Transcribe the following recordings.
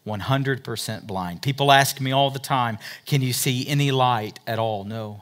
100% blind. People ask me all the time, can you see any light at all? No.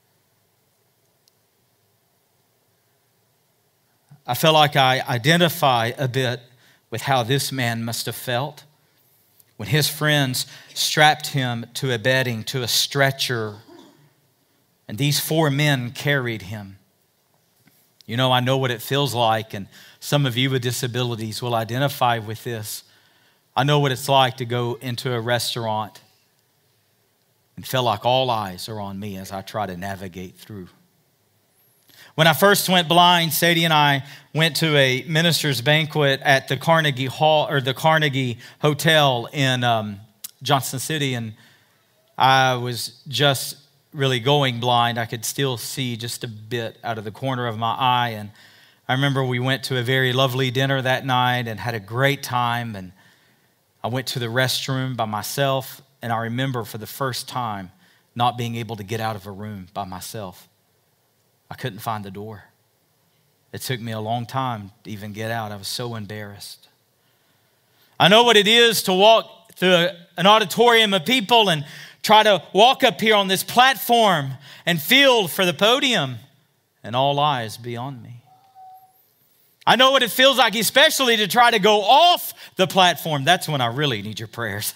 I feel like I identify a bit with how this man must have felt when his friends strapped him to a bedding, to a stretcher, and these 4 men carried him. You know, I know what it feels like, and some of you with disabilities will identify with this. I know what it's like to go into a restaurant and feel like all eyes are on me as I try to navigate through. When I first went blind, Sadie and I went to a minister's banquet at the Carnegie Hall or the Carnegie Hotel in Johnson City, and I was just really going blind. I could still see just a bit out of the corner of my eye, and I remember we went to a very lovely dinner that night and had a great time, and I went to the restroom by myself, and I remember for the first time not being able to get out of a room by myself. I couldn't find the door. It took me a long time to even get out. I was so embarrassed. I know what it is to walk through an auditorium of people and try to walk up here on this platform and feel for the podium and all eyes be on me. I know what it feels like, especially to try to go off the platform. That's when I really need your prayers.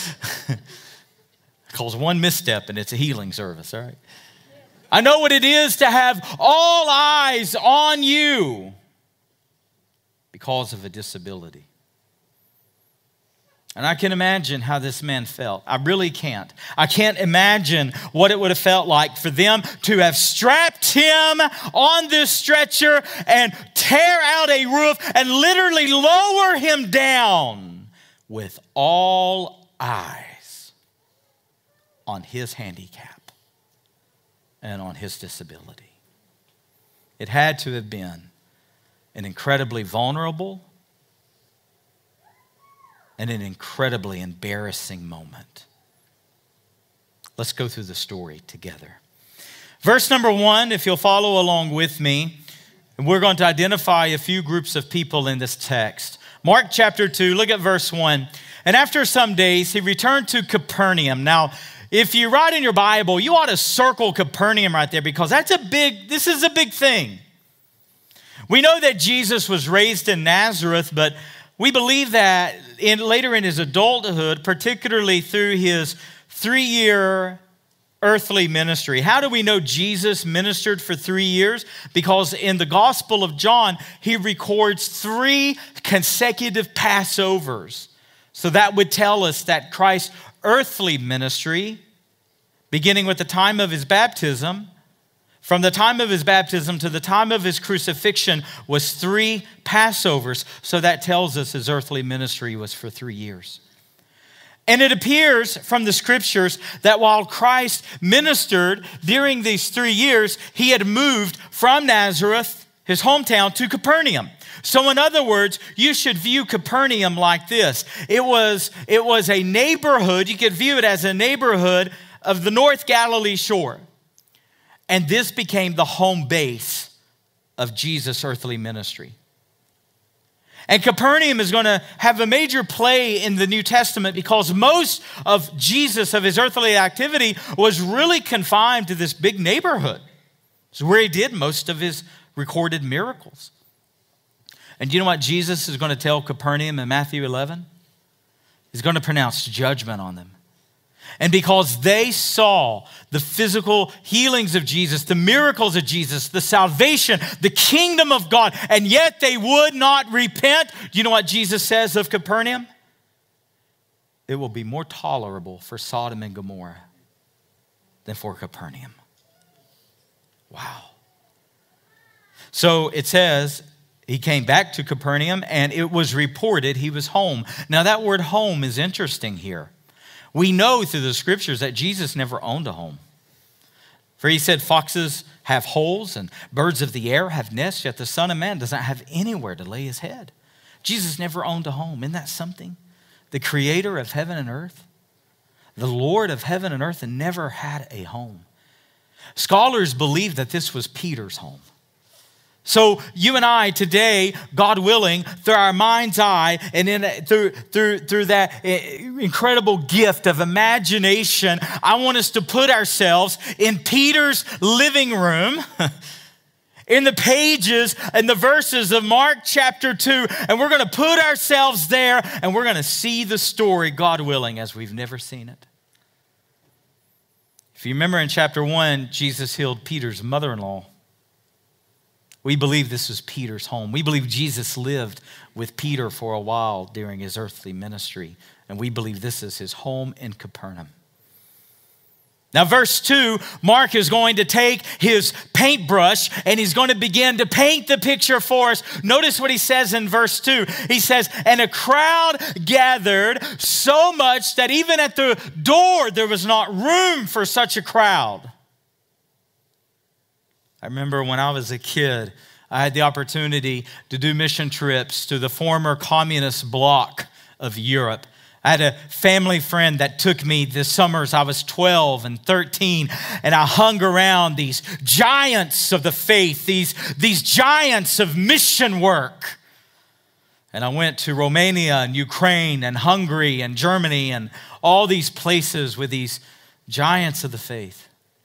Because one misstep and it's a healing service, all right? I know what it is to have all eyes on you because of a disability. And I can imagine how this man felt. I really can't. I can't imagine what it would have felt like for them to have strapped him on this stretcher and tear out a roof and literally lower him down with all eyes on his handicap and on his disability. It had to have been an incredibly vulnerable and an incredibly embarrassing moment. Let's go through the story together. Verse number 1, if you'll follow along with me, we're going to identify a few groups of people in this text. Mark chapter 2, look at verse 1. And after some days, he returned to Capernaum. Now, if you write in your Bible, you ought to circle Capernaum right there because this is a big thing. We know that Jesus was raised in Nazareth, but we believe that later in his adulthood, particularly through his 3-year earthly ministry. How do we know Jesus ministered for 3 years? Because in the Gospel of John, he records 3 consecutive Passovers. So that would tell us that Christ's earthly ministry, beginning with the time of his baptism, from the time of his baptism to the time of his crucifixion was 3 Passovers. So that tells us his earthly ministry was for 3 years. And it appears from the scriptures that while Christ ministered during these 3 years, he had moved from Nazareth, his hometown, to Capernaum. So in other words, you should view Capernaum like this. It was a neighborhood. You could view it as a neighborhood of the North Galilee shore. And this became the home base of Jesus' earthly ministry. And Capernaum is going to have a major play in the New Testament because most of his earthly activity was really confined to this big neighborhood. It's where he did most of his recorded miracles. And you know what Jesus is going to tell Capernaum in Matthew 11? He's going to pronounce judgment on them. And because they saw the physical healings of Jesus, the miracles of Jesus, the salvation, the kingdom of God, and yet they would not repent, do you know what Jesus says of Capernaum? It will be more tolerable for Sodom and Gomorrah than for Capernaum. Wow. So it says, he came back to Capernaum and it was reported he was home. Now that word home is interesting here. We know through the scriptures that Jesus never owned a home. For he said foxes have holes and birds of the air have nests, yet the Son of Man does not have anywhere to lay his head. Jesus never owned a home. Isn't that something? The creator of heaven and earth, the Lord of heaven and earth, and never had a home. Scholars believe that this was Peter's home. So you and I today, God willing, through our mind's eye and through that incredible gift of imagination, I want us to put ourselves in Peter's living room in the pages and the verses of Mark chapter 2, and we're going to put ourselves there and we're going to see the story, God willing, as we've never seen it. If you remember in chapter 1, Jesus healed Peter's mother-in-law. We believe this was Peter's home. We believe Jesus lived with Peter for a while during his earthly ministry. And we believe this is his home in Capernaum. Now, verse 2, Mark is going to take his paintbrush and he's going to begin to paint the picture for us. Notice what he says in verse 2. He says, and a crowd gathered so much that even at the door there was not room for such a crowd. I remember when I was a kid, I had the opportunity to do mission trips to the former communist bloc of Europe. I had a family friend that took me this summers. I was 12 and 13, and I hung around these giants of the faith, these giants of mission work. And I went to Romania and Ukraine and Hungary and Germany and all these places with these giants of the faith.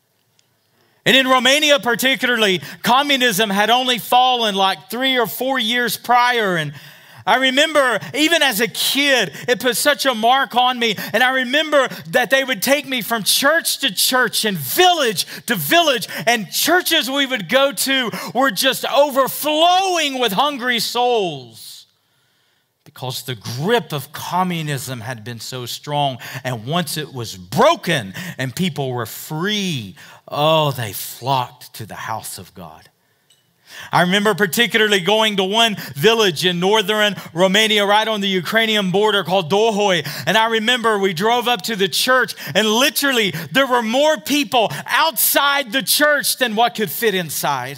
And in Romania particularly, communism had only fallen like 3 or 4 years prior. And I remember even as a kid, it put such a mark on me. And I remember that they would take me from church to church and village to village. And churches we would go to were just overflowing with hungry souls. Because the grip of communism had been so strong. And once it was broken and people were free, oh, they flocked to the house of God. I remember particularly going to one village in northern Romania, right on the Ukrainian border, called Dohoi. And I remember we drove up to the church and literally there were more people outside the church than what could fit inside.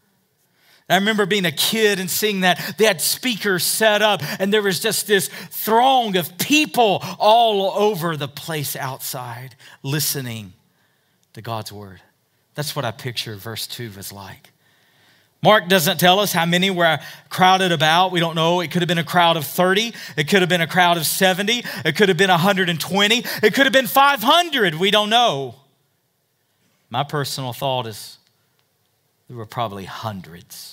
I remember being a kid and seeing that they had speakers set up and there was just this throng of people all over the place outside listening to God's word. That's what I picture verse 2 was like. Mark doesn't tell us how many were crowded about. We don't know. It could have been a crowd of 30. It could have been a crowd of 70. It could have been 120. It could have been 500. We don't know. My personal thought is there were probably hundreds.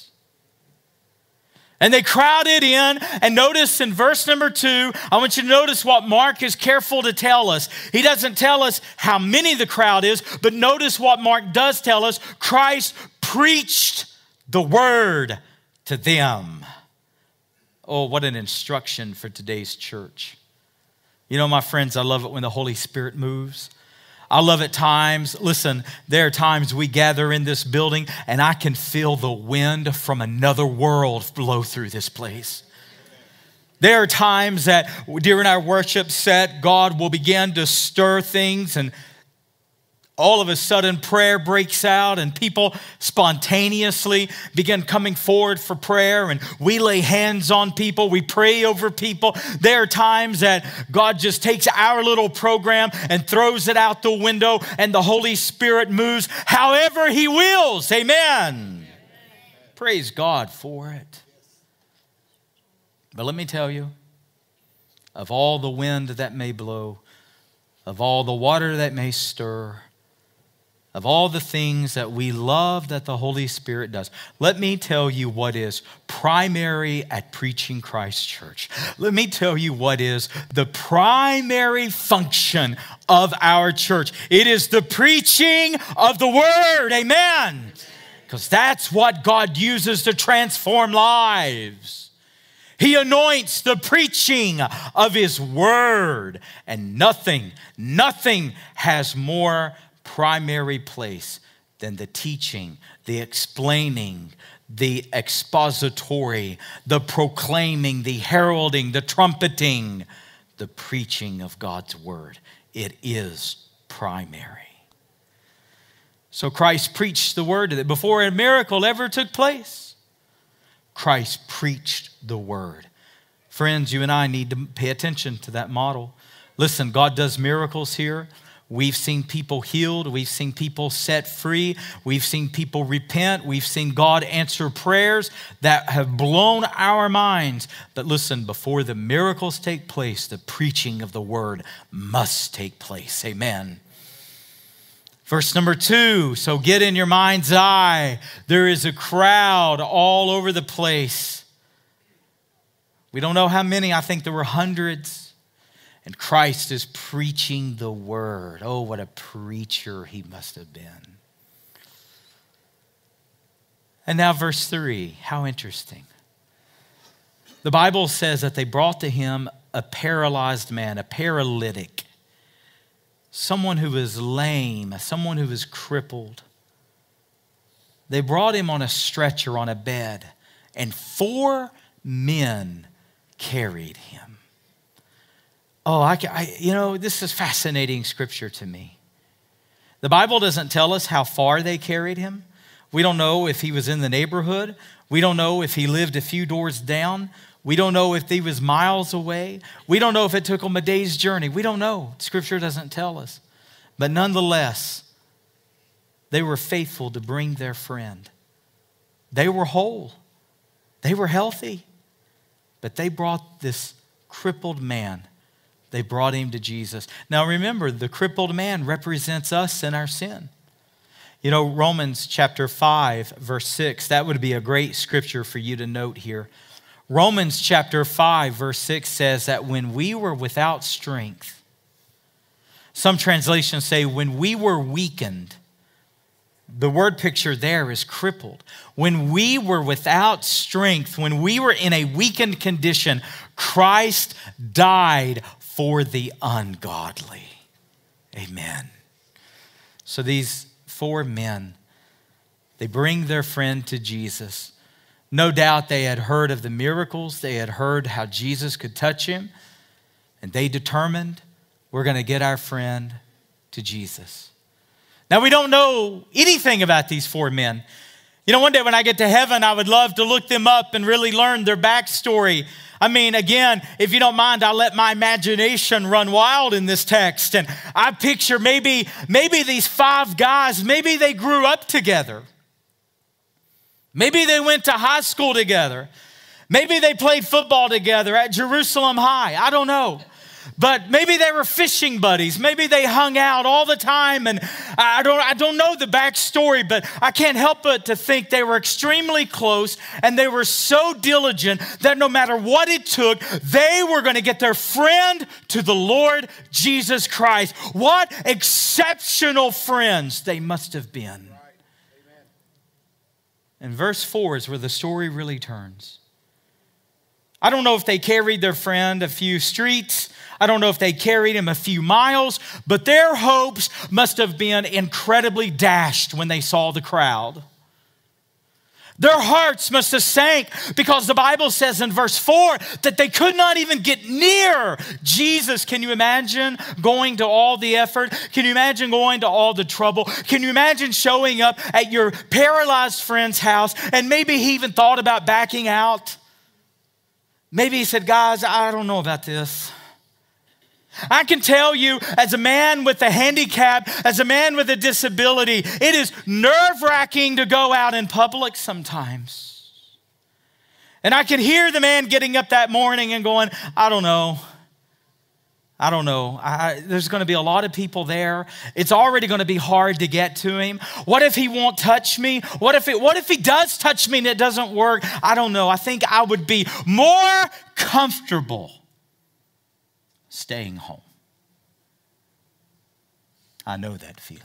And they crowded in, and notice in verse number 2, I want you to notice what Mark is careful to tell us. He doesn't tell us how many the crowd is, but notice what Mark does tell us. Christ preached the word to them. Oh, what an instruction for today's church. You know, my friends, I love it when the Holy Spirit moves. I love at times, listen, there are times we gather in this building and I can feel the wind from another world blow through this place. There are times that during our worship set, God will begin to stir things and all of a sudden prayer breaks out and people spontaneously begin coming forward for prayer and we lay hands on people, we pray over people. There are times that God just takes our little program and throws it out the window and the Holy Spirit moves however He wills. Amen. Praise God for it. But let me tell you, of all the wind that may blow, of all the water that may stir, of all the things that we love that the Holy Spirit does, let me tell you what is primary at Preaching Christ Church. Let me tell you what is the primary function of our church. It is the preaching of the word. Amen. Because that's what God uses to transform lives. He anoints the preaching of His word. And nothing has more primary place than the teaching, the explaining, the expository, the proclaiming, the heralding, the trumpeting, the preaching of God's word. It is primary. So Christ preached the word. Before a miracle ever took place, Christ preached the word. Friends, you and I need to pay attention to that model. Listen, God does miracles here. We've seen people healed. We've seen people set free. We've seen people repent. We've seen God answer prayers that have blown our minds. But listen, before the miracles take place, the preaching of the word must take place. Amen. Verse number 2, so get in your mind's eye. There is a crowd all over the place. We don't know how many. I think there were hundreds. And Christ is preaching the word. Oh, what a preacher he must have been. And now verse 3, how interesting. The Bible says that they brought to him a paralyzed man, a paralytic, someone who was lame, someone who was crippled. They brought him on a stretcher, on a bed, and 4 men carried him. Oh, this is fascinating scripture to me. The Bible doesn't tell us how far they carried him. We don't know if he was in the neighborhood. We don't know if he lived a few doors down. We don't know if he was miles away. We don't know if it took him a day's journey. We don't know. Scripture doesn't tell us. But nonetheless, they were faithful to bring their friend. They were whole. They were healthy. But they brought this crippled man. They brought him to Jesus. Now remember, the crippled man represents us in our sin. You know, Romans chapter 5, verse 6, that would be a great scripture for you to note here. Romans chapter 5, verse 6 says that when we were without strength, some translations say when we were weakened, the word picture there is crippled. When we were without strength, when we were in a weakened condition, Christ died for the ungodly. Amen. So these 4 men, they bring their friend to Jesus. No doubt they had heard of the miracles. They had heard how Jesus could touch him. And they determined, we're going to get our friend to Jesus. Now, we don't know anything about these 4 men. You know, one day when I get to heaven, I would love to look them up and really learn their backstory. I mean, again, if you don't mind, I'll let my imagination run wild in this text. And I picture maybe these 5 guys, maybe they grew up together. Maybe they went to high school together. Maybe they played football together at Jerusalem High. I don't know. But maybe they were fishing buddies. Maybe they hung out all the time. And I don't know the backstory, but I can't help but to think they were extremely close and they were so diligent that no matter what it took, they were going to get their friend to the Lord Jesus Christ. What exceptional friends they must have been. And verse 4 is where the story really turns. I don't know if they carried their friend a few streets. I don't know if they carried him a few miles, but their hopes must have been incredibly dashed when they saw the crowd. Their hearts must have sank because the Bible says in verse 4 that they could not even get near Jesus. Can you imagine going to all the effort? Can you imagine going to all the trouble? Can you imagine showing up at your paralyzed friend's house and maybe he even thought about backing out? Maybe he said, guys, I don't know about this. I can tell you, as a man with a handicap, as a man with a disability, it is nerve-wracking to go out in public sometimes. And I can hear the man getting up that morning and going, I don't know. There's going to be a lot of people there. It's already going to be hard to get to him. What if he won't touch me? What if he does touch me and it doesn't work? I don't know. I think I would be more comfortable staying home. I know that feeling.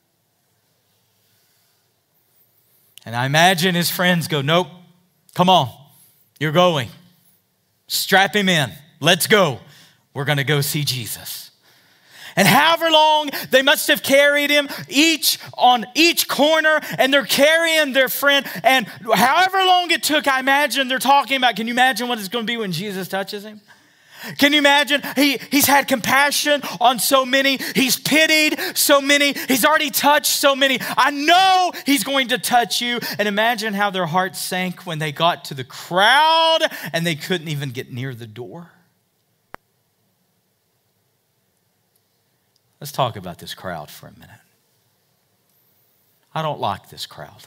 And I imagine his friends go, nope, come on, you're going. Strap him in. Let's go. We're going to go see Jesus. And however long they must have carried him, each on each corner, and they're carrying their friend. And however long it took, I imagine they're talking about, can you imagine what it's going to be when Jesus touches him? Can you imagine? He's had compassion on so many. He's pitied so many. He's already touched so many. I know he's going to touch you. And imagine how their hearts sank when they got to the crowd and they couldn't even get near the door. Let's talk about this crowd for a minute. I don't like this crowd.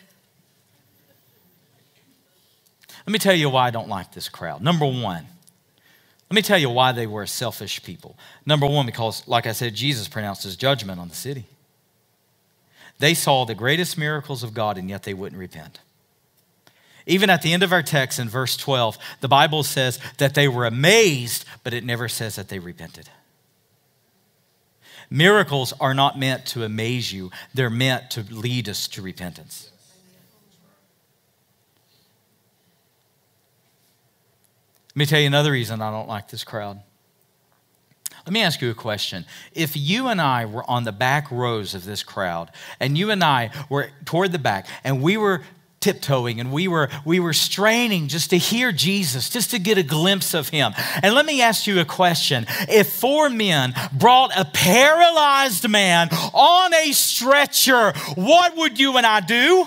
Let me tell you why I don't like this crowd. Number one, let me tell you why they were a selfish people. Number one, because, like I said, Jesus pronounced his judgment on the city. They saw the greatest miracles of God, and yet they wouldn't repent. Even at the end of our text in verse 12, the Bible says that they were amazed, but it never says that they repented. Miracles are not meant to amaze you. They're meant to lead us to repentance. Let me tell you another reason I don't like this crowd. Let me ask you a question. If you and I were on the back rows of this crowd, and you and I were toward the back, and we were tiptoeing, and we were straining just to hear Jesus, just to get a glimpse of him. And let me ask you a question. If 4 men brought a paralyzed man on a stretcher, what would you and I do?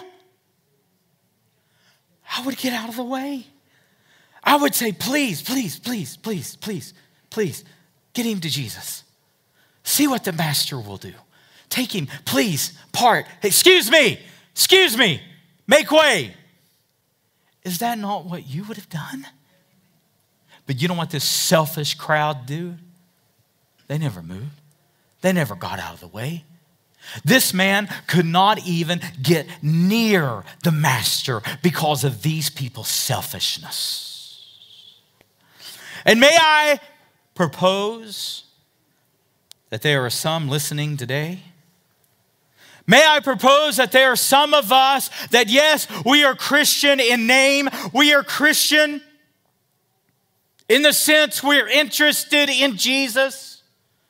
I would get out of the way. I would say, please, please, please, please, please, please, get him to Jesus. See what the master will do. Take him, please, part. Excuse me, make way. Is that not what you would have done? But you know what this selfish crowd do? They never moved. They never got out of the way. This man could not even get near the master because of these people's selfishness. And may I propose that there are some listening today? May I propose that there are some of us that, yes, we are Christian in name. We are Christian in the sense we're interested in Jesus.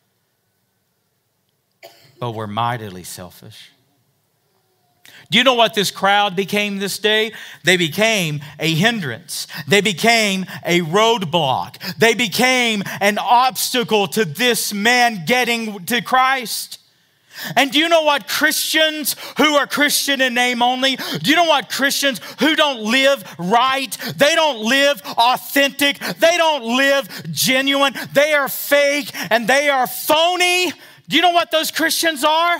But we're mightily selfish. Do you know what this crowd became this day? They became a hindrance. They became a roadblock. They became an obstacle to this man getting to Christ. And do you know what Christians who are Christian in name only, do you know what Christians who don't live right, they don't live authentic, they don't live genuine, they are fake and they are phony? Do you know what those Christians are?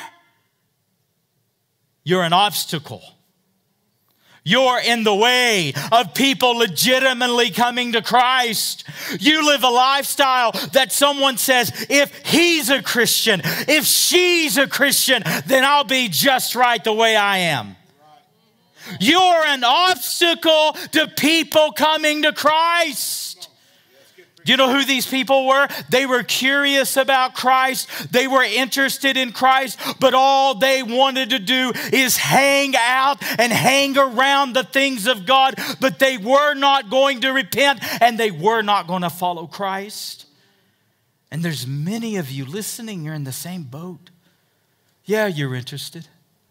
You're an obstacle. You're in the way of people legitimately coming to Christ. You live a lifestyle that someone says, if he's a Christian, if she's a Christian, then I'll be just right the way I am. You're an obstacle to people coming to Christ. Do you know who these people were? They were curious about Christ. They were interested in Christ, but all they wanted to do is hang out and hang around the things of God, but they were not going to repent and they were not going to follow Christ. And there's many of you listening, you're in the same boat. Yeah, you're interested.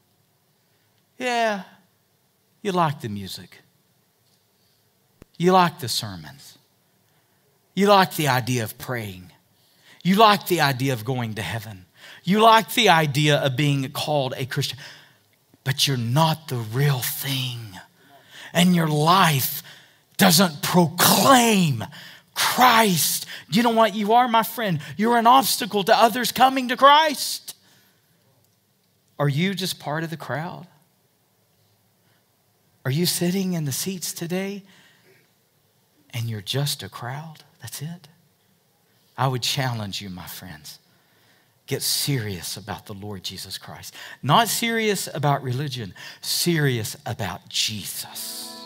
Yeah, you like the music. You like the sermons. You like the idea of praying. You like the idea of going to heaven. You like the idea of being called a Christian. But you're not the real thing. And your life doesn't proclaim Christ. Do you know what you are, my friend? You're an obstacle to others coming to Christ. Are you just part of the crowd? Are you sitting in the seats today and you're just a crowd? That's it. I would challenge you, my friends. Get serious about the Lord Jesus Christ. Not serious about religion, serious about Jesus.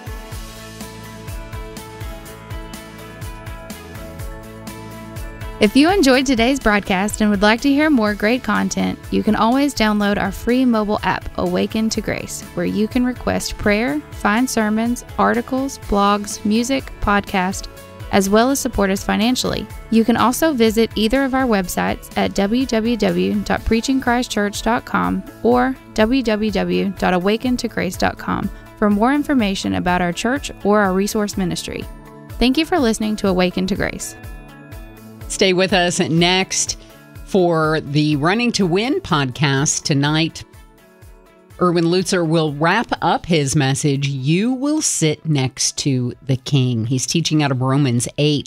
If you enjoyed today's broadcast and would like to hear more great content, you can always download our free mobile app, Awaken to Grace, where you can request prayer, find sermons, articles, blogs, music, podcasts, as well as support us financially. You can also visit either of our websites at www.preachingchristchurch.com or www.awakentokrace.com for more information about our church or our resource ministry. Thank you for listening to Awaken to Grace. Stay with us next for the Running to Win podcast tonight. Erwin Lutzer will wrap up his message, You Will Sit Next to the King. He's teaching out of Romans 8.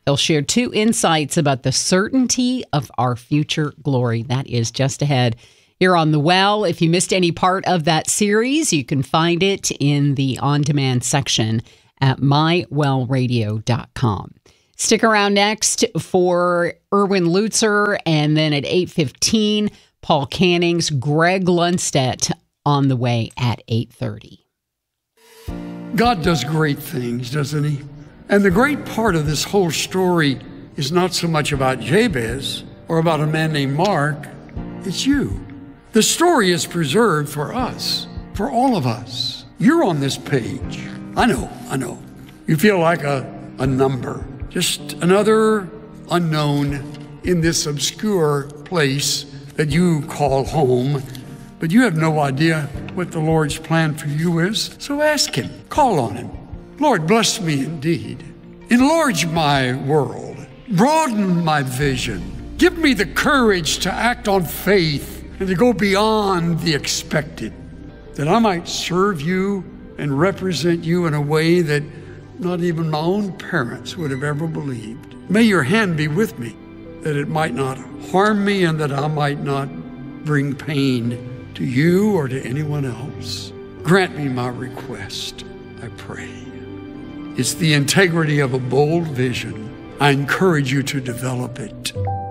He'll share 2 insights about the certainty of our future glory. That is just ahead here on The Well. If you missed any part of that series, you can find it in the on-demand section at mywellradio.com. Stick around next for Erwin Lutzer, and then at 8:15, Paul Canning's Greg Lundstedt on the way at 8:30. God does great things, doesn't he? And the great part of this whole story is not so much about Jabez or about a man named Mark. It's you. The story is preserved for us, for all of us. You're on this page. I know. You feel like a number, just another unknown in this obscure place that you call home. But you have no idea what the Lord's plan for you is. So ask him, call on him. Lord, bless me indeed. Enlarge my world. Broaden my vision. Give me the courage to act on faith and to go beyond the expected, that I might serve you and represent you in a way that not even my own parents would have ever believed. May your hand be with me, that it might not harm me and that I might not bring pain to you or to anyone else. Grant me my request, I pray. It's the integrity of a bold vision. I encourage you to develop it.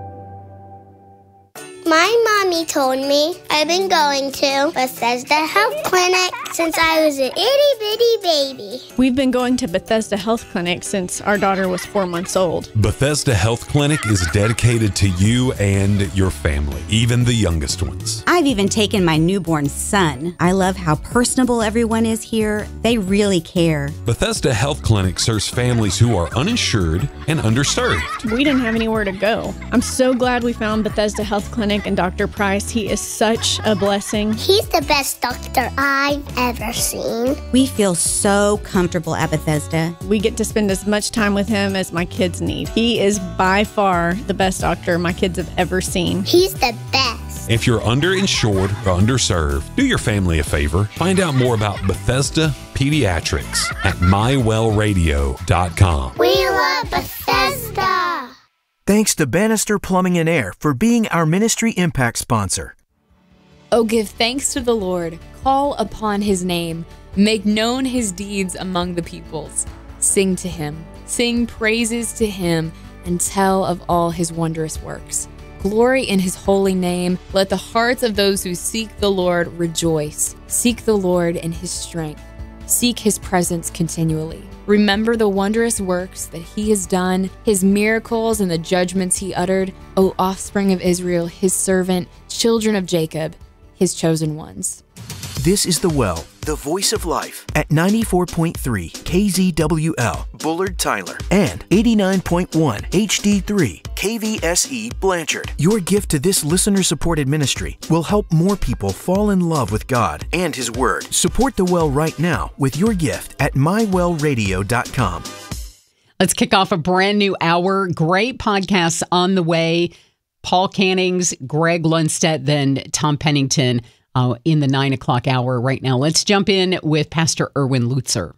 My mommy told me I've been going to Bethesda Health Clinic since I was an itty-bitty baby. We've been going to Bethesda Health Clinic since our daughter was 4 months old. Bethesda Health Clinic is dedicated to you and your family, even the youngest ones. I've even taken my newborn son. I love how personable everyone is here. They really care. Bethesda Health Clinic serves families who are uninsured and underserved. We didn't have anywhere to go. I'm so glad we found Bethesda Health Clinic and Dr. Price. He is such a blessing. He's the best doctor I've ever seen. We feel so comfortable at Bethesda. We get to spend as much time with him as my kids need. He is by far the best doctor my kids have ever seen. He's the best. If you're underinsured or underserved, do your family a favor. Find out more about Bethesda Pediatrics at mywellradio.com. We love Bethesda. Thanks to Bannister Plumbing and Air for being our Ministry Impact sponsor. Oh, give thanks to the Lord, call upon his name, make known his deeds among the peoples. Sing to him, sing praises to him, and tell of all his wondrous works. Glory in his holy name. Let the hearts of those who seek the Lord rejoice. Seek the Lord in his strength. Seek his presence continually. Remember the wondrous works that he has done, his miracles and the judgments he uttered, O offspring of Israel, his servant, children of Jacob, his chosen ones. This is The Well, the voice of life, at 94.3 KZWL, Bullard, Tyler, and 89.1 HD3 KVSE, Blanchard. Your gift to this listener-supported ministry will help more people fall in love with God and His Word. Support The Well right now with your gift at mywellradio.com. Let's kick off a brand new hour. Great podcasts on the way. Paul Canning's, Greg Lundstedt, then Tom Pennington in the 9 o'clock hour right now. Let's jump in with Pastor Erwin Lutzer.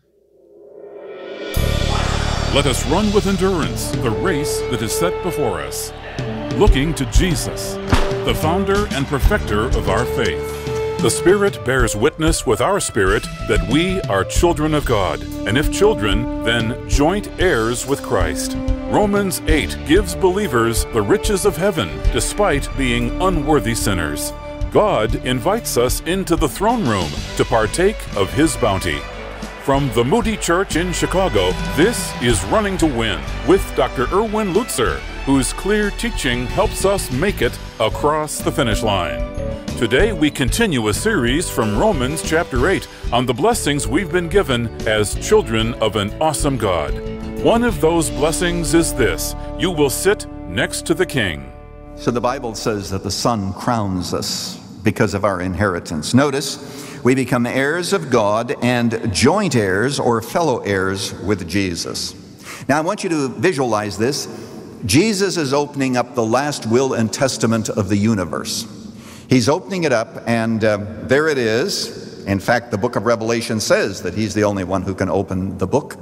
Let us run with endurance the race that is set before us, looking to Jesus, the founder and perfecter of our faith. The Spirit bears witness with our spirit that we are children of God, and if children, then joint heirs with Christ. Romans 8 gives believers the riches of heaven despite being unworthy sinners. God invites us into the throne room to partake of His bounty. From the Moody Church in Chicago, this is Running to Win with Dr. Erwin Lutzer, whose clear teaching helps us make it across the finish line. Today we continue a series from Romans chapter 8 on the blessings we've been given as children of an awesome God. One of those blessings is this: you will sit next to the King. So the Bible says that the Son crowns us because of our inheritance. Notice, we become heirs of God and joint heirs or fellow heirs with Jesus. Now I want you to visualize this. Jesus is opening up the last will and testament of the universe. He's opening it up, and there it is. In fact, the book of Revelation says that he's the only one who can open the book.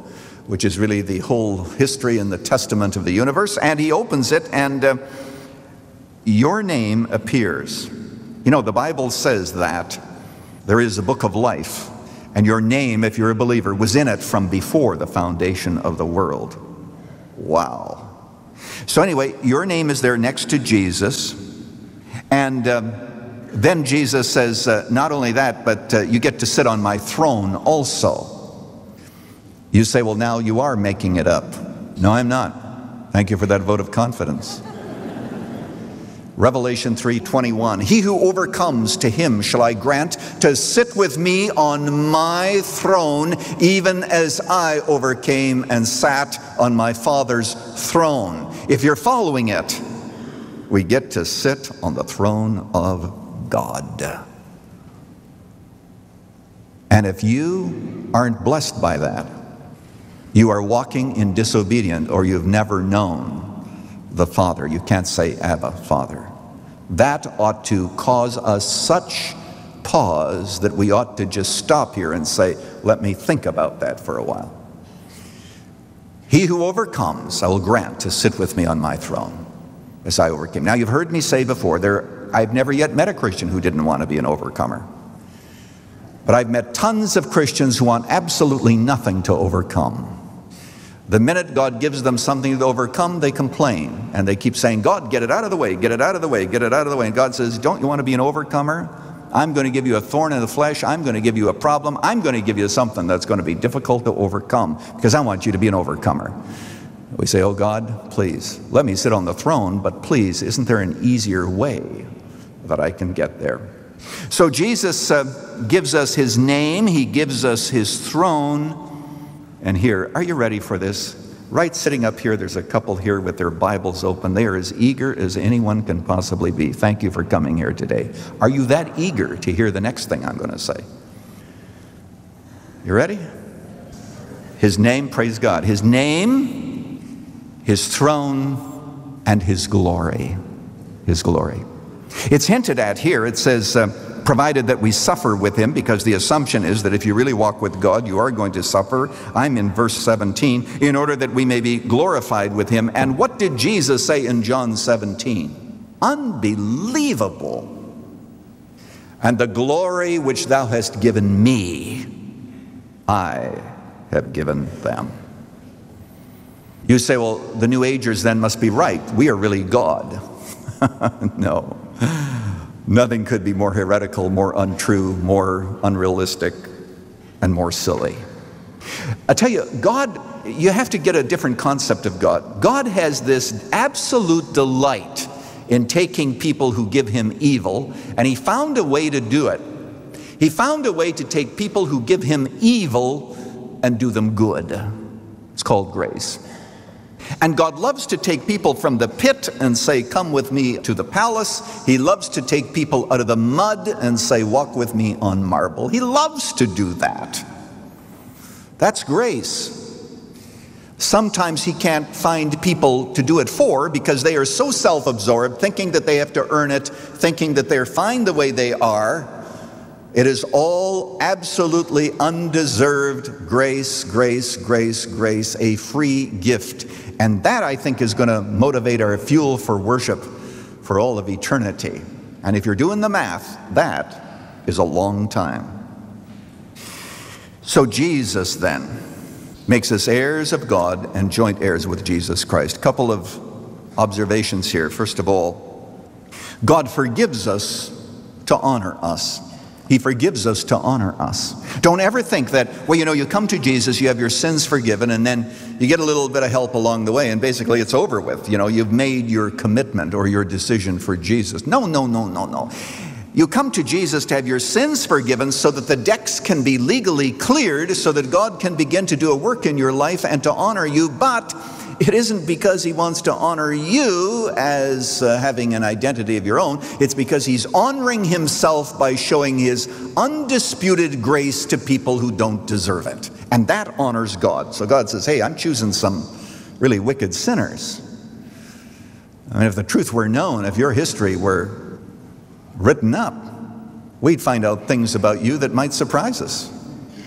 which is really the whole history and the testament of the universe, and he opens it, and your name appears. You know, the Bible says that there is a book of life, and your name, if you're a believer, was in it from before the foundation of the world. Wow. So anyway, your name is there next to Jesus, and then Jesus says, not only that, but you get to sit on my throne also. You say, well, now you are making it up. No, I'm not. Thank you for that vote of confidence. Revelation 3:21, he who overcomes, to him shall I grant to sit with me on my throne, even as I overcame and sat on my Father's throne. If you're following it, we get to sit on the throne of God. And if you aren't blessed by that, you are walking in disobedience, or you've never known the Father. You can't say, Abba, Father. That ought to cause us such pause that we ought to just stop here and say, let me think about that for a while. He who overcomes, I will grant to sit with me on my throne, as I overcame. Now, you've heard me say before, I've never yet met a Christian who didn't want to be an overcomer. But I've met tons of Christians who want absolutely nothing to overcome. The minute God gives them something to overcome, they complain. And they keep saying, God, get it out of the way, get it out of the way, get it out of the way. And God says, don't you want to be an overcomer? I'm going to give you a thorn in the flesh. I'm going to give you a problem. I'm going to give you something that's going to be difficult to overcome, because I want you to be an overcomer. We say, oh God, please, let me sit on the throne, but please, isn't there an easier way that I can get there? So Jesus gives us his name. He gives us his throne. And here, are you ready for this? Right sitting up here, there's a couple here with their Bibles open. They are as eager as anyone can possibly be. Thank you for coming here today. Are you that eager to hear the next thing I'm going to say? You ready? His name, praise God. His name, his throne, and his glory. His glory. It's hinted at here. It says, provided that we suffer with him, because the assumption is that if you really walk with God, you are going to suffer. I'm in verse 17, in order that we may be glorified with him. And what did Jesus say in John 17? Unbelievable. And the glory which thou hast given me, I have given them. You say, well, the New Agers then must be right. We are really God. No. Nothing could be more heretical, more untrue, more unrealistic, and more silly. I tell you, God, you have to get a different concept of God. God has this absolute delight in taking people who give him evil, and he found a way to do it. He found a way to take people who give him evil and do them good. It's called grace. And God loves to take people from the pit and say, come with me to the palace. He loves to take people out of the mud and say, walk with me on marble. He loves to do that. That's grace. Sometimes he can't find people to do it for, because they are so self-absorbed, thinking that they have to earn it, thinking that they're fine the way they are. It is all absolutely undeserved grace, grace, grace, grace, a free gift. And that, I think, is going to motivate our fuel for worship for all of eternity. And if you're doing the math, that is a long time. So Jesus then makes us heirs of God and joint heirs with Jesus Christ. Couple of observations here. First of all, God forgives us to honor us. He forgives us to honor us. Don't ever think that, well, you come to Jesus, you have your sins forgiven, and then you get a little bit of help along the way, and basically it's over with. You've made your commitment or your decision for Jesus. No, no, no, no, no. You come to Jesus to have your sins forgiven so that the decks can be legally cleared, so that God can begin to do a work in your life and to honor you. But it isn't because he wants to honor you as having an identity of your own. It's because he's honoring himself by showing his undisputed grace to people who don't deserve it. And that honors God. So God says, hey, I'm choosing some really wicked sinners. I mean, if the truth were known, if your history were written up, we'd find out things about you that might surprise us.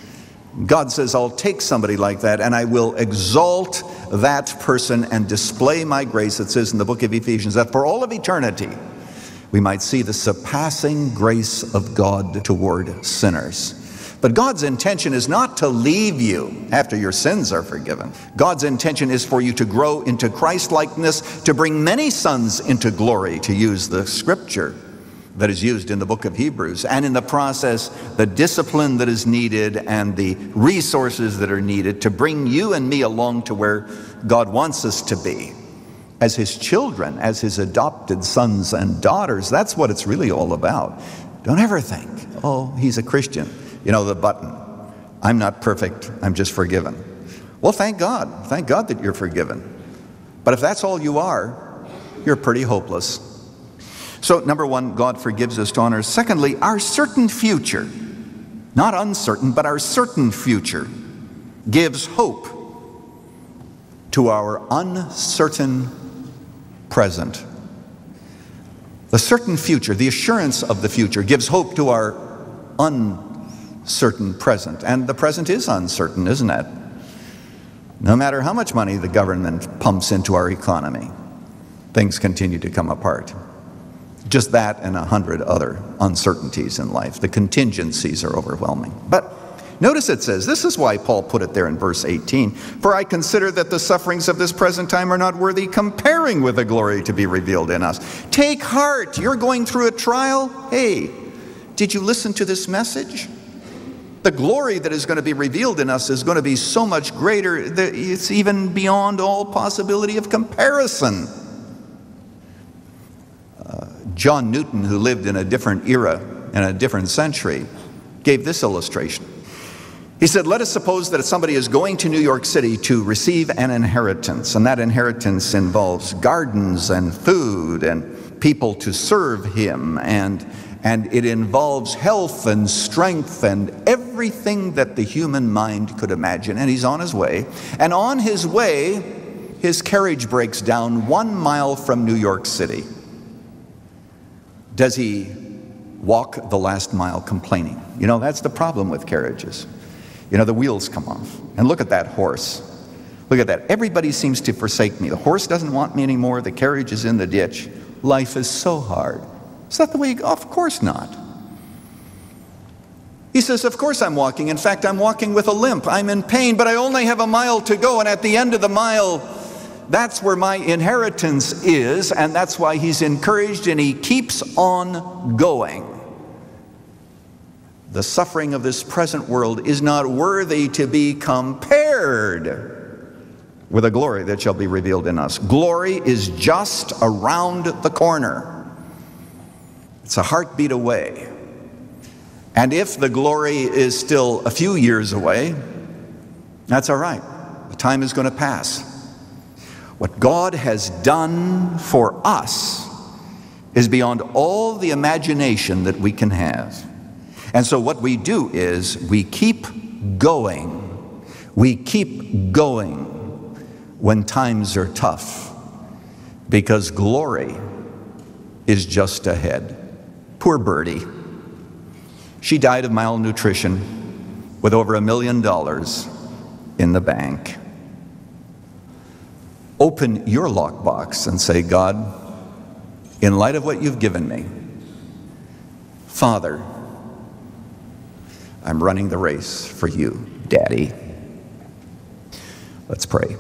God says, I'll take somebody like that and I will exalt that person and display my grace. It says in the book of Ephesians that for all of eternity, we might see the surpassing grace of God toward sinners. But God's intention is not to leave you after your sins are forgiven. God's intention is for you to grow into Christ-likeness, to bring many sons into glory, to use the scripture that is used in the book of Hebrews. And in the process, the discipline that is needed and the resources that are needed to bring you and me along to where God wants us to be. As his children, as his adopted sons and daughters. That's what it's really all about. Don't ever think, oh, he's a Christian. You know, the button, I'm not perfect, I'm just forgiven. Well, thank God. Thank God that you're forgiven. But if that's all you are, you're pretty hopeless. So, number one, God forgives us to honor. Secondly, our certain future, not uncertain, but our certain future gives hope to our uncertain present. The certain future, the assurance of the future, gives hope to our uncertain present. And the present is uncertain, isn't it? No matter how much money the government pumps into our economy, things continue to come apart. Just that and 100 other uncertainties in life. The contingencies are overwhelming. But notice it says, this is why Paul put it there in verse 18, for I consider that the sufferings of this present time are not worthy comparing with the glory to be revealed in us. Take heart, you're going through a trial. Hey, did you listen to this message? The glory that is going to be revealed in us is going to be so much greater that it's even beyond all possibility of comparison. John Newton, who lived in a different era, in a different century, gave this illustration. He said, let us suppose that somebody is going to New York City to receive an inheritance, and that inheritance involves gardens and food and people to serve him, and it involves health and strength and everything that the human mind could imagine. And he's on his way. And on his way, his carriage breaks down 1 mile from New York City. Does he walk the last mile complaining? You know, that's the problem with carriages. You know, the wheels come off. And look at that horse. Look at that. Everybody seems to forsake me. The horse doesn't want me anymore. The carriage is in the ditch. Life is so hard. Is that the way you go? Of course not. He says, of course I'm walking. In fact, I'm walking with a limp. I'm in pain, but I only have a mile to go. And at the end of the mile, that's where my inheritance is, and that's why he's encouraged and he keeps on going. The suffering of this present world is not worthy to be compared with the glory that shall be revealed in us. Glory is just around the corner. It's a heartbeat away. And if the glory is still a few years away, that's all right. The time is going to pass. What God has done for us is beyond all the imagination that we can have. And so what we do is we keep going. We keep going when times are tough, because glory is just ahead. Poor Birdie. She died of malnutrition with over $1 million in the bank. Open your lockbox and say, God, in light of what you've given me, Father, I'm running the race for you, Daddy. Let's pray.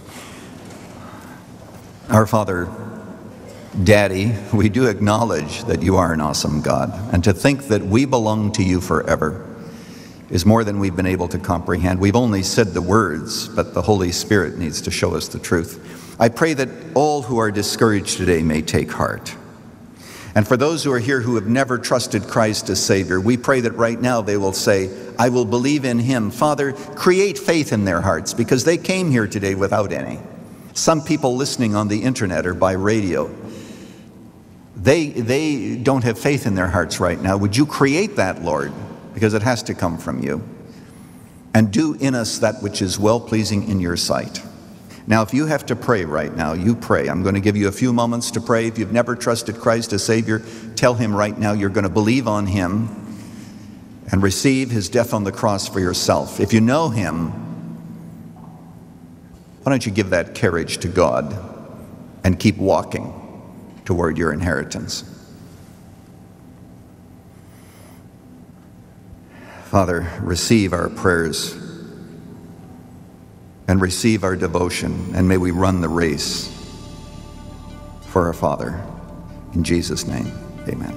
Our Father, Daddy, we do acknowledge that you are an awesome God, and to think that we belong to you forever is more than we've been able to comprehend. We've only said the words, but the Holy Spirit needs to show us the truth. I pray that all who are discouraged today may take heart. And for those who are here who have never trusted Christ as Savior, we pray that right now they will say, I will believe in Him. Father, create faith in their hearts, because they came here today without any. Some people listening on the internet or by radio, they don't have faith in their hearts right now. Would you create that, Lord? Because it has to come from you. And do in us that which is well-pleasing in your sight. Now, if you have to pray right now, you pray. I'm going to give you a few moments to pray. If you've never trusted Christ as Savior, tell Him right now you're going to believe on Him. and receive his death on the cross for yourself. If you know him, why don't you give that carriage to God and keep walking toward your inheritance? Father, receive our prayers and receive our devotion, and may we run the race for our Father. In Jesus' name, amen.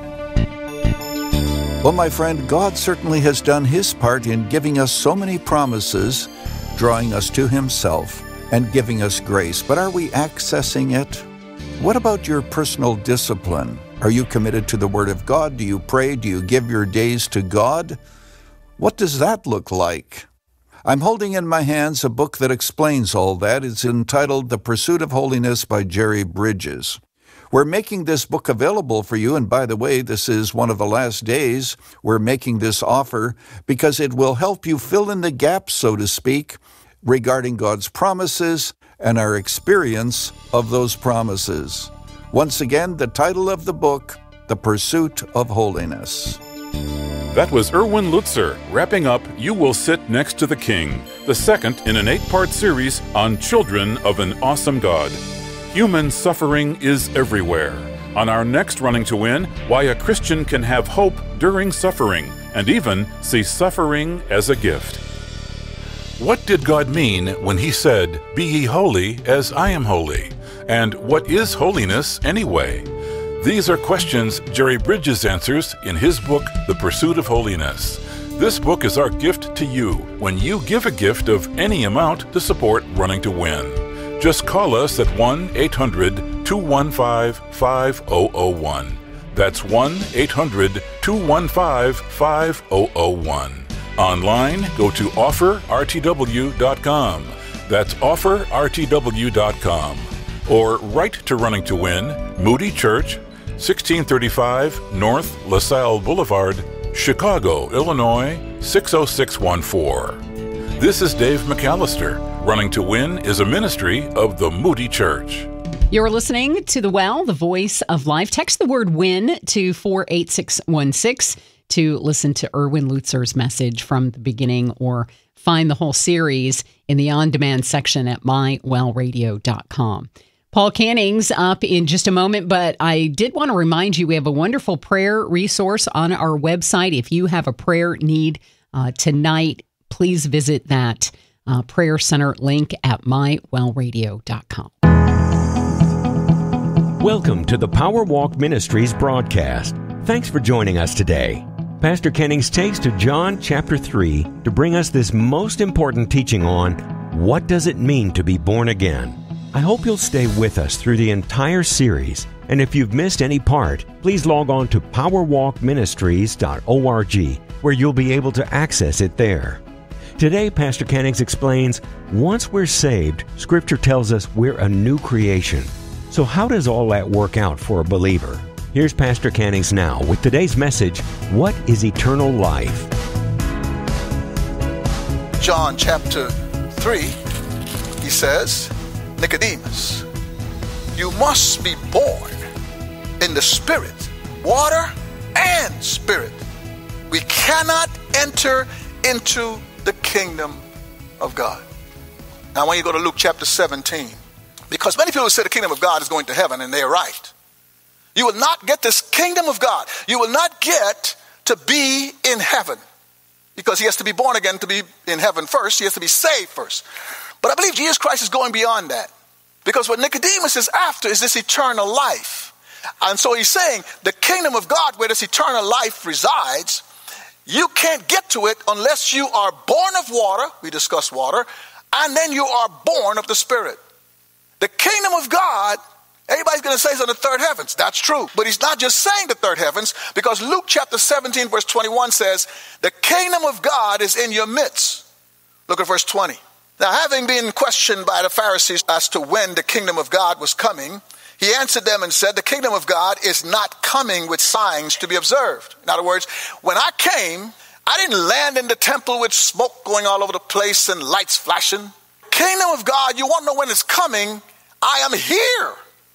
Well, my friend, God certainly has done his part in giving us so many promises, drawing us to himself, and giving us grace. But are we accessing it? What about your personal discipline? Are you committed to the Word of God? Do you pray? Do you give your days to God? What does that look like? I'm holding in my hands a book that explains all that. It's entitled The Pursuit of Holiness by Jerry Bridges. We're making this book available for you, and by the way, this is one of the last days we're making this offer because it will help you fill in the gaps, so to speak, regarding God's promises and our experience of those promises. Once again, the title of the book, The Pursuit of Holiness. That was Erwin Lutzer wrapping up You Will Sit Next to the King, the second in an 8-part series on children of an awesome God. Human suffering is everywhere. On our next Running to Win, why a Christian can have hope during suffering and even see suffering as a gift. What did God mean when he said, "Be ye holy as I am holy"? And what is holiness anyway? These are questions Jerry Bridges answers in his book, The Pursuit of Holiness. This book is our gift to you when you give a gift of any amount to support Running to Win. Just call us at 1-800-215-5001. That's 1-800-215-5001. Online, go to offerrtw.com. That's offerrtw.com. Or write to Running to Win, Moody Church, 1635 North LaSalle Boulevard, Chicago, Illinois, 60614. This is Dave McAllister. Running to Win is a ministry of the Moody Church. You're listening to The Well, the voice of life. Text the word WIN to 48616 to listen to Erwin Lutzer's message from the beginning, or find the whole series in the on-demand section at mywellradio.com. Paul Canning's up in just a moment, but I did want to remind you we have a wonderful prayer resource on our website. If you have a prayer need tonight, please visit that prayer center link at mywellradio.com. Welcome to the Power Walk Ministries broadcast. Thanks for joining us today. Pastor Cannings takes to John chapter 3 to bring us this most important teaching on what does it mean to be born again. I hope you'll stay with us through the entire series, and if you've missed any part, please log on to powerwalkministries.org, where you'll be able to access it there. Today, Pastor Cannings explains, once we're saved, Scripture tells us we're a new creation. So how does all that work out for a believer? Here's Pastor Cannings now with today's message, What is Eternal Life? John chapter 3, he says, Nicodemus, you must be born in the Spirit, water and Spirit. We cannot enter into the kingdom of God. Now, when you go to Luke chapter 17, because many people say the kingdom of God is going to heaven, and they're right. You will not get this kingdom of God. You will not get to be in heaven, because he has to be born again to be in heaven first. He has to be saved first. But I believe Jesus Christ is going beyond that, because what Nicodemus is after is this eternal life. And so he's saying the kingdom of God, where this eternal life resides, you can't get to it unless you are born of water. We discussed water. And then you are born of the Spirit. The kingdom of God, everybody's going to say it's in the third heavens. That's true. But he's not just saying the third heavens, because Luke chapter 17 verse 21 says, the kingdom of God is in your midst. Look at verse 20. Now, having been questioned by the Pharisees as to when the kingdom of God was coming, he answered them and said, the kingdom of God is not coming with signs to be observed. In other words, when I came, I didn't land in the temple with smoke going all over the place and lights flashing. Kingdom of God, you want to know when it's coming? I am here.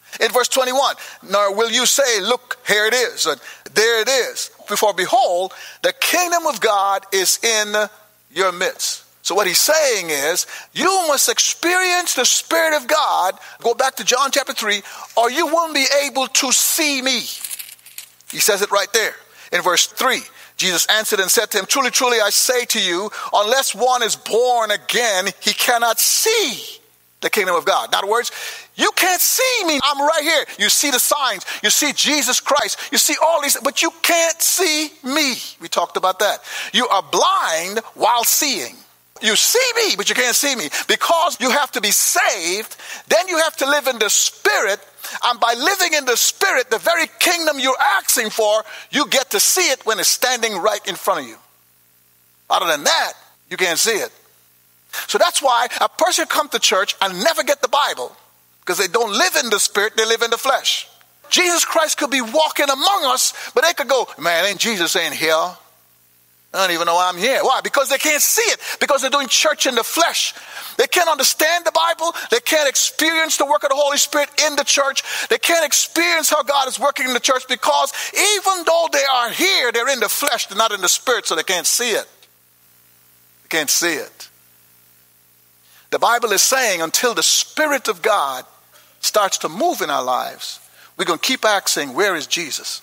In verse 21, nor will you say, look, here it is, and there it is. For behold, the kingdom of God is in your midst. So what he's saying is, you must experience the Spirit of God, go back to John chapter 3, or you won't be able to see me. He says it right there. In verse 3, Jesus answered and said to him, truly, truly, I say to you, unless one is born again, he cannot see the kingdom of God. In other words, you can't see me. I'm right here. You see the signs. You see Jesus Christ. You see all these, but you can't see me. We talked about that. You are blind while seeing. You see me, but you can't see me. Because you have to be saved, then you have to live in the Spirit. And by living in the Spirit, the very kingdom you're asking for, you get to see it when it's standing right in front of you. Other than that, you can't see it. So that's why a person come to church and never get the Bible, because they don't live in the Spirit, they live in the flesh. Jesus Christ could be walking among us, but they could go, man, ain't Jesus in here? I don't even know why I'm here. Why? Because they can't see it. Because they're doing church in the flesh. They can't understand the Bible. They can't experience the work of the Holy Spirit in the church. They can't experience how God is working in the church, because even though they are here, they're in the flesh, they're not in the Spirit, so they can't see it. They can't see it. The Bible is saying until the Spirit of God starts to move in our lives, we're going to keep asking, where is Jesus?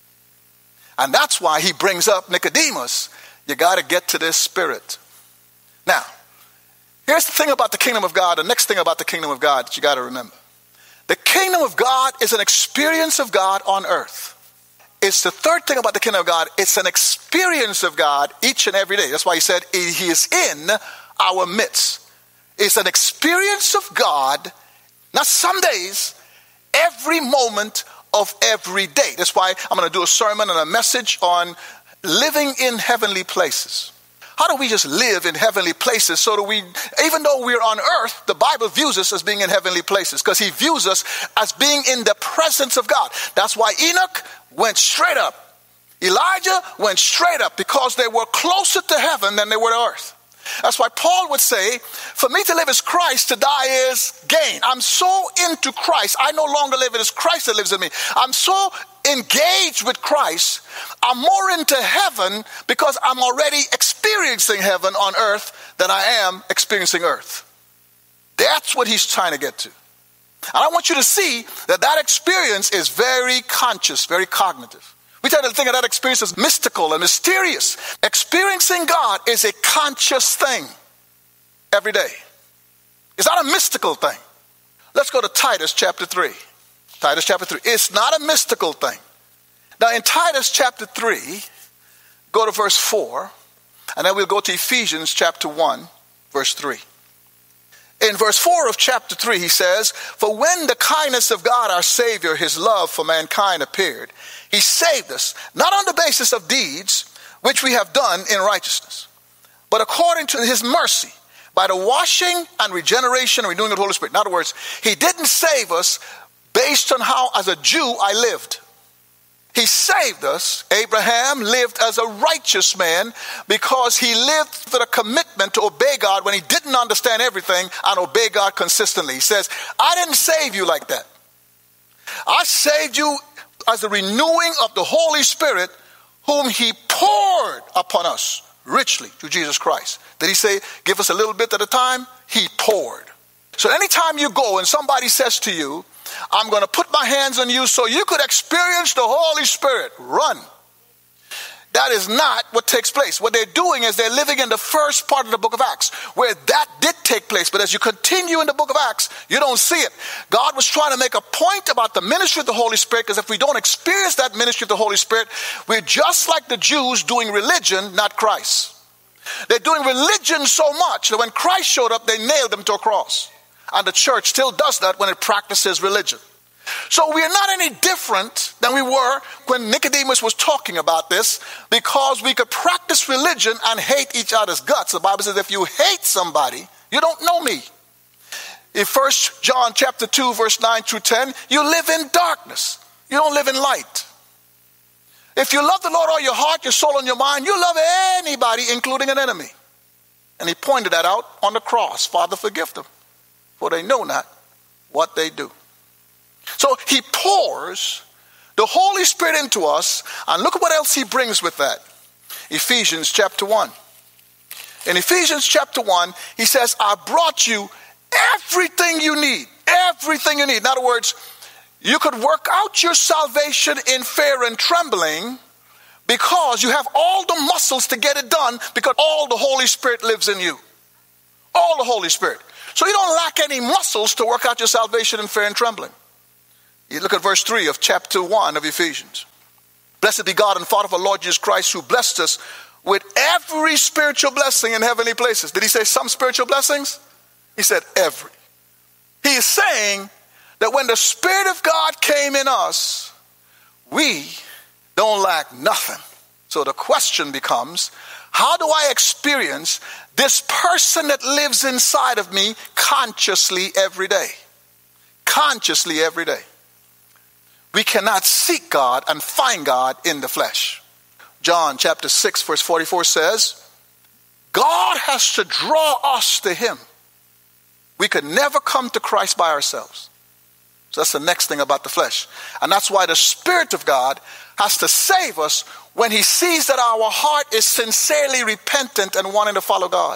And that's why he brings up Nicodemus. You got to get to this Spirit. Now, here's the thing about the kingdom of God. The next thing about the kingdom of God that you got to remember. The kingdom of God is an experience of God on earth. It's the third thing about the kingdom of God. It's an experience of God each and every day. That's why he said he is in our midst. It's an experience of God, not some days, every moment of every day. That's why I'm going to do a sermon and a message on living in heavenly places. How do we just live in heavenly places so that we, even though we're on earth, the Bible views us as being in heavenly places, because he views us as being in the presence of God. That's why Enoch went straight up. Elijah went straight up, because they were closer to heaven than they were to earth. That's why Paul would say, for me to live is Christ, to die is gain. I'm so into Christ. I no longer live, it is Christ that lives in me. I'm so engaged with Christ. I'm more into heaven because I'm already experiencing heaven on earth than I am experiencing earth. That's what he's trying to get to. And I want you to see that that experience is very conscious, very cognitive. We tend to think of that experience as mystical and mysterious. Experiencing God is a conscious thing every day. It's not a mystical thing. Let's go to Titus chapter 3. Titus chapter 3. It's not a mystical thing. Now in Titus chapter 3, go to verse 4, and then we'll go to Ephesians chapter 1, verse 3. In verse 4 of chapter 3, he says, for when the kindness of God our Savior, his love for mankind appeared, he saved us, not on the basis of deeds, which we have done in righteousness, but according to his mercy, by the washing and regeneration and renewing of the Holy Spirit. In other words, he didn't save us based on how, as a Jew, I lived. He saved us. Abraham lived as a righteous man because he lived with a commitment to obey God when he didn't understand everything and obey God consistently. He says, I didn't save you like that. I saved you as the renewing of the Holy Spirit, whom he poured upon us richly through Jesus Christ. Did he say, give us a little bit at a time? He poured. So anytime you go and somebody says to you, I'm going to put my hands on you so you could experience the Holy Spirit, run. That is not what takes place. What they're doing is they're living in the first part of the book of Acts, where that did take place. But as you continue in the book of Acts, you don't see it. God was trying to make a point about the ministry of the Holy Spirit, because if we don't experience that ministry of the Holy Spirit, we're just like the Jews doing religion, not Christ. They're doing religion so much that when Christ showed up, they nailed him to a cross. And the church still does that when it practices religion. So we are not any different than we were when Nicodemus was talking about this, because we could practice religion and hate each other's guts. The Bible says if you hate somebody, you don't know me. In 1 John chapter 2, verse 9 through 10, you live in darkness. You don't live in light. If you love the Lord all your heart, your soul, and your mind, you love anybody, including an enemy. And he pointed that out on the cross. Father, forgive them, for they know not what they do. So he pours the Holy Spirit into us, and look at what else he brings with that. Ephesians chapter 1. In Ephesians chapter 1, he says, I brought you everything you need. Everything you need. In other words, you could work out your salvation in fear and trembling because you have all the muscles to get it done, because all the Holy Spirit lives in you. All the Holy Spirit. So you don't lack any muscles to work out your salvation in fear and trembling. You look at verse 3 of chapter 1 of Ephesians. Blessed be God and Father of our Lord Jesus Christ, who blessed us with every spiritual blessing in heavenly places. Did he say some spiritual blessings? He said every. He is saying that when the Spirit of God came in us, we don't lack nothing. So the question becomes, how do I experience this person that lives inside of me consciously every day? Consciously every day. We cannot seek God and find God in the flesh. John chapter 6 verse 44 says, God has to draw us to him. We could never come to Christ by ourselves. So that's the next thing about the flesh. And that's why the Spirit of God has to save us when he sees that our heart is sincerely repentant and wanting to follow God.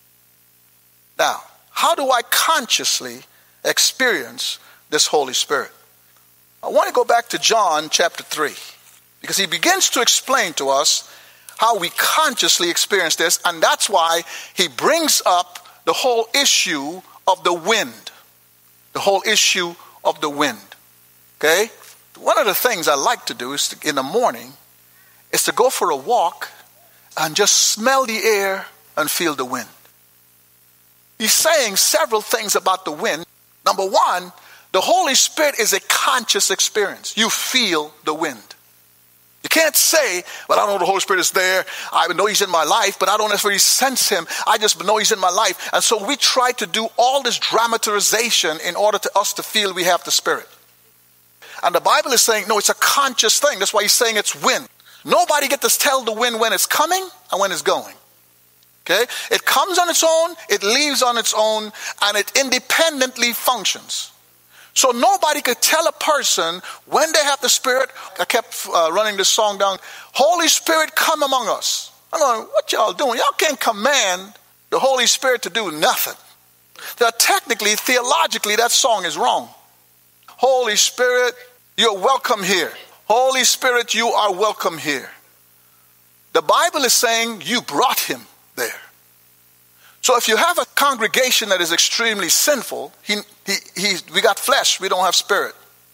Now, how do I consciously experience this Holy Spirit? I want to go back to John chapter 3, because he begins to explain to us how we consciously experience this, and that's why he brings up the whole issue of the wind. The whole issue of the wind. Okay? One of the things I like to do is in the morning is to go for a walk and just smell the air and feel the wind. He's saying several things about the wind. Number one, the Holy Spirit is a conscious experience. You feel the wind. You can't say, well, I don't know the Holy Spirit is there. I know he's in my life, but I don't necessarily sense him. I just know he's in my life. And so we try to do all this dramatization in order to us to feel we have the Spirit. And the Bible is saying, no, it's a conscious thing. That's why he's saying it's wind. Nobody gets to tell the wind when it's coming and when it's going. Okay? It comes on its own, it leaves on its own, and it independently functions. So nobody could tell a person when they have the Spirit. I kept running this song down. Holy Spirit, come among us. I'm going, what y'all doing? Y'all can't command the Holy Spirit to do nothing. Now, technically, theologically, that song is wrong. Holy Spirit, you're welcome here. Holy Spirit, you are welcome here. The Bible is saying you brought him there. So if you have a congregation that is extremely sinful, we got flesh, we don't have spirit.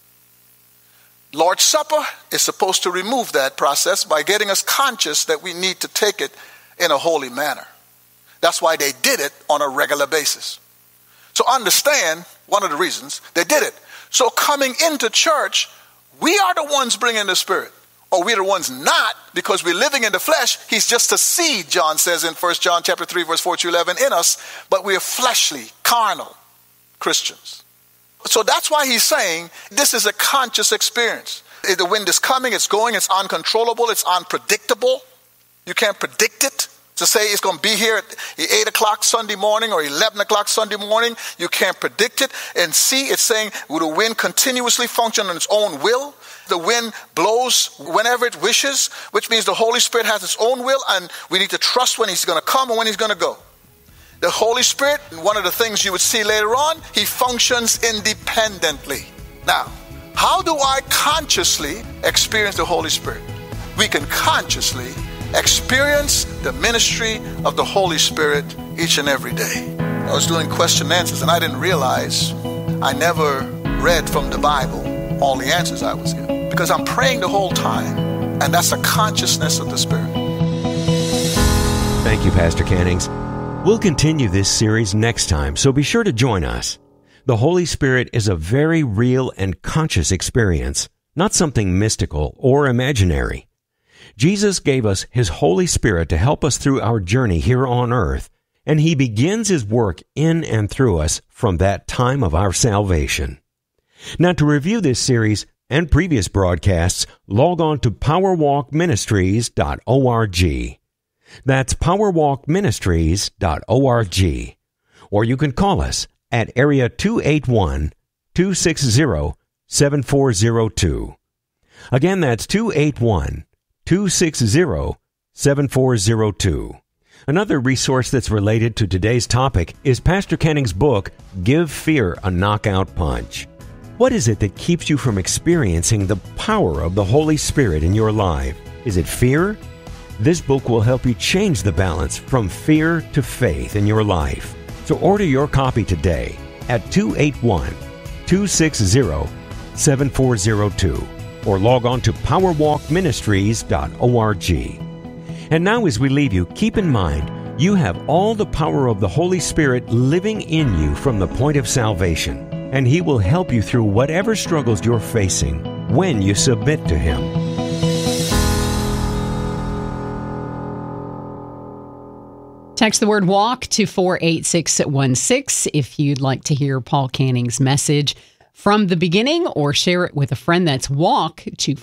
Lord's Supper is supposed to remove that process by getting us conscious that we need to take it in a holy manner. That's why they did it on a regular basis. So understand one of the reasons they did it. So coming into church, we are the ones bringing the Spirit. Or we're the ones not, because we're living in the flesh. He's just a seed, John says in 1 John chapter 3, verse 4 to 11 in us. But we are fleshly, carnal Christians. So that's why he's saying this is a conscious experience. The wind is coming, it's going, it's uncontrollable, it's unpredictable. You can't predict it. To say it's going to be here at 8 o'clock Sunday morning or 11 o'clock Sunday morning, you can't predict it. And see, it's saying, will the wind continuously function on its own will? The wind blows whenever it wishes, which means the Holy Spirit has its own will, and we need to trust when he's going to come and when he's going to go. The Holy Spirit, one of the things you would see later on, he functions independently. Now, how do I consciously experience the Holy Spirit? We can consciously experience the ministry of the Holy Spirit each and every day. I was doing question and answers, and I didn't realize I never read from the Bible all the answers I was given, because I'm praying the whole time, and that's a consciousness of the Spirit. Thank you, Pastor Cannings. We'll continue this series next time, so be sure to join us. The Holy Spirit is a very real and conscious experience, not something mystical or imaginary. Jesus gave us his Holy Spirit to help us through our journey here on earth, and he begins his work in and through us from that time of our salvation. Now, to review this series and previous broadcasts, log on to powerwalkministries.org. That's powerwalkministries.org. Or you can call us at area 281-260-3733. 281-260-7402. Again, that's 281-260-7402. Another resource that's related to today's topic is Pastor Kenning's book, Give Fear a Knockout Punch. What is it that keeps you from experiencing the power of the Holy Spirit in your life? Is it fear? This book will help you change the balance from fear to faith in your life. So order your copy today at 281-260-7402 or log on to powerwalkministries.org. And now as we leave you, keep in mind, you have all the power of the Holy Spirit living in you from the point of salvation, and He will help you through whatever struggles you're facing when you submit to Him. Text the word WALK to 48616 if you'd like to hear Paul Canning's message from the beginning, or share it with a friend. That's WALK to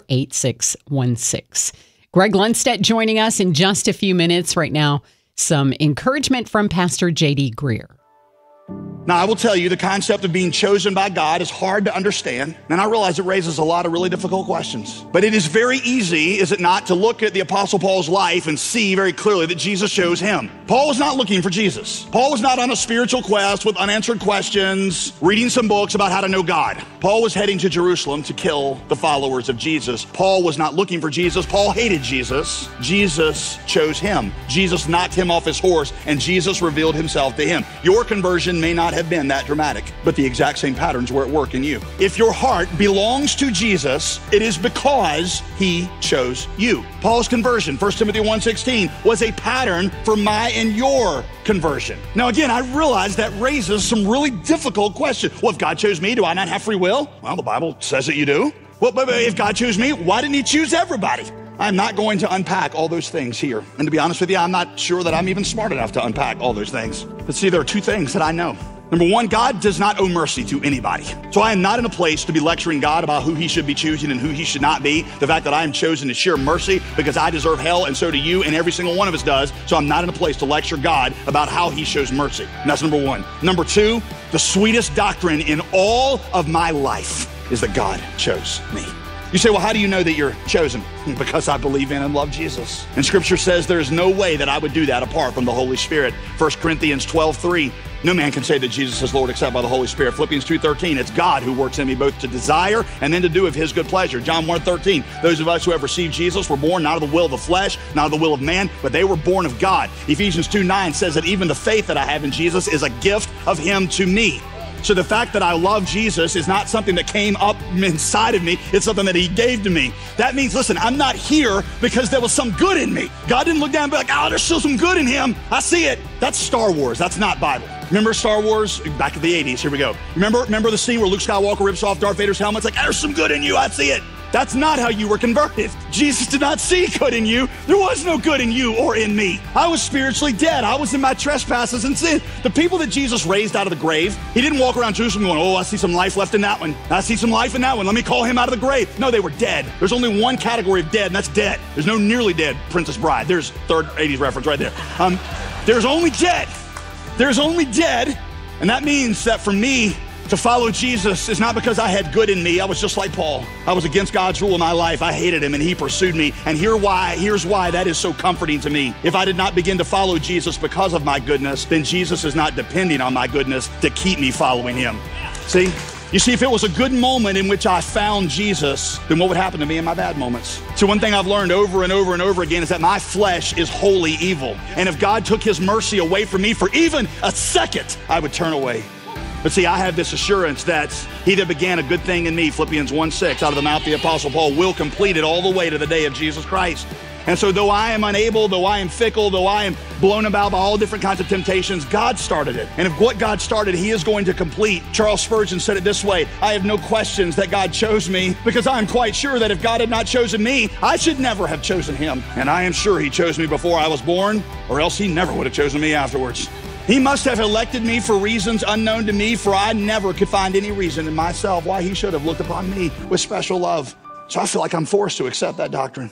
48616. Greg Lundstedt joining us in just a few minutes. Right now, some encouragement from Pastor J.D. Greer. Now, I will tell you, the concept of being chosen by God is hard to understand, and I realize it raises a lot of really difficult questions. But it is very easy, is it not, to look at the Apostle Paul's life and see very clearly that Jesus chose him. Paul was not looking for Jesus. Paul was not on a spiritual quest with unanswered questions, reading some books about how to know God. Paul was heading to Jerusalem to kill the followers of Jesus. Paul was not looking for Jesus. Paul hated Jesus. Jesus chose him. Jesus knocked him off his horse, and Jesus revealed himself to him. Your conversion may not have been that dramatic, but the exact same patterns were at work in you. If your heart belongs to Jesus, it is because he chose you. Paul's conversion, 1 Timothy 1:16, was a pattern for my and your conversion. Now again, I realize that raises some really difficult questions. Well, if God chose me, do I not have free will? Well, the Bible says that you do. Well, but if God chose me, why didn't he choose everybody? I'm not going to unpack all those things here. And to be honest with you, I'm not sure that I'm even smart enough to unpack all those things. But see, there are two things that I know. Number one, God does not owe mercy to anybody. So I am not in a place to be lecturing God about who he should be choosing and who he should not be. The fact that I am chosen is sheer mercy because I deserve hell, and so do you, and every single one of us does. So I'm not in a place to lecture God about how he shows mercy. And that's number one. Number two, the sweetest doctrine in all of my life is that God chose me. You say, well, how do you know that you're chosen? Because I believe in and love Jesus. And Scripture says there is no way that I would do that apart from the Holy Spirit. 1 Corinthians 12:3, no man can say that Jesus is Lord except by the Holy Spirit. Philippians 2:13, it's God who works in me both to desire and then to do of his good pleasure. John 1:13, those of us who have received Jesus were born not of the will of the flesh, not of the will of man, but they were born of God. Ephesians 2:9 says that even the faith that I have in Jesus is a gift of him to me. So the fact that I love Jesus is not something that came up inside of me. It's something that he gave to me. That means, listen, I'm not here because there was some good in me. God didn't look down and be like, oh, there's still some good in him. I see it. That's Star Wars. That's not Bible. Remember Star Wars? Back in the 80s. Here we go. Remember the scene where Luke Skywalker rips off Darth Vader's helmet? It's like, there's some good in you. I see it. That's not how you were converted. Jesus did not see good in you. There was no good in you or in me. I was spiritually dead. I was in my trespasses and sin. The people that Jesus raised out of the grave, he didn't walk around Jerusalem going, oh, I see some life left in that one. I see some life in that one. Let me call him out of the grave. No, they were dead. There's only one category of dead, and that's dead. There's no nearly dead Princess Bride. There's third 80s reference right there. There's only dead. There's only dead, and that means that for me, to follow Jesus is not because I had good in me. I was just like Paul. I was against God's rule in my life. I hated him and he pursued me. And here's why that is so comforting to me. If I did not begin to follow Jesus because of my goodness, then Jesus is not depending on my goodness to keep me following him. See? You see, if it was a good moment in which I found Jesus, then what would happen to me in my bad moments? So one thing I've learned over and over and over again is that my flesh is wholly evil. And if God took his mercy away from me for even a second, I would turn away. But see, I have this assurance that he that began a good thing in me, Philippians 1:6, out of the mouth of the Apostle Paul, will complete it all the way to the day of Jesus Christ. And so though I am unable, though I am fickle, though I am blown about by all different kinds of temptations, God started it. And if what God started, he is going to complete. Charles Spurgeon said it this way, I have no questions that God chose me because I am quite sure that if God had not chosen me, I should never have chosen him. And I am sure he chose me before I was born, or else he never would have chosen me afterwards. He must have elected me for reasons unknown to me, for I never could find any reason in myself why he should have looked upon me with special love. So I feel like I'm forced to accept that doctrine.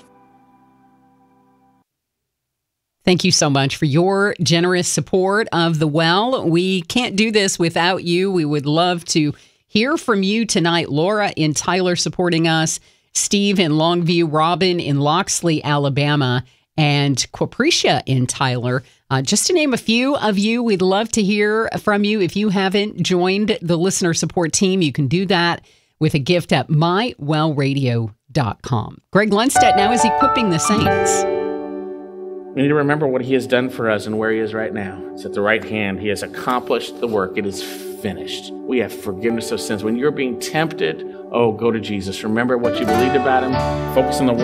Thank you so much for your generous support of The Well. We can't do this without you. We would love to hear from you tonight. Laura in Tyler supporting us, Steve in Longview, Robin in Loxley, Alabama, and Quapricia in Tyler. Just to name a few of you, we'd love to hear from you. If you haven't joined the listener support team, you can do that with a gift at mywellradio.com. Greg Lundstedt now is equipping the saints. We need to remember what he has done for us and where he is right now. It's at the right hand. He has accomplished the work. It is finished. We have forgiveness of sins. When you're being tempted, go to Jesus. Remember what you believed about him. Focus on the word.